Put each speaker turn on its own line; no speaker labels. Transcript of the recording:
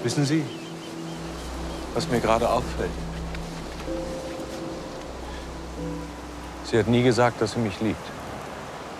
Wissen Sie, was mir gerade auffällt? Sie hat nie gesagt, dass sie mich liebt.